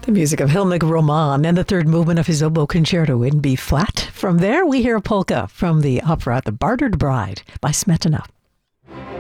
The music of Helmig Roman and the third movement of his oboe concerto in B flat. From there, we hear a polka from the opera The Bartered Bride by Smetana.